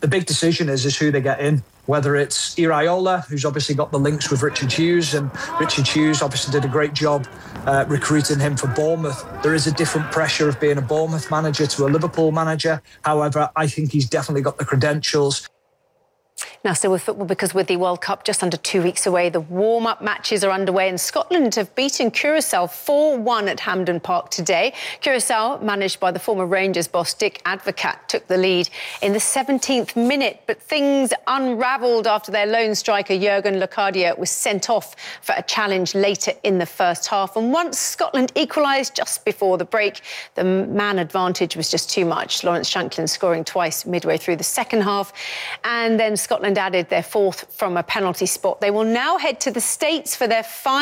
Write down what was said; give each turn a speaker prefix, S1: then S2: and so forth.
S1: the big decision is who they get in, whether it's Iraola, who's obviously got the links with Richard Hughes, and Richard Hughes obviously did a great job recruiting him for Bournemouth. There is a different pressure of being a Bournemouth manager to a Liverpool manager. However, I think he's definitely got the credentials.
S2: Now, still with football, because with the World Cup just under 2 weeks away, the warm-up matches are underway, and Scotland have beaten Curaçao 4-1 at Hampden Park today. Curaçao, managed by the former Rangers boss Dick Advocaat, took the lead in the 17th minute, but things unravelled after their lone striker Jurgen Locadia was sent off for a challenge later in the first half. And once Scotland equalised just before the break, the man advantage was just too much. Lawrence Shankland scoring twice midway through the second half, and then Scotland added their fourth from a penalty spot. They will now head to the States for their final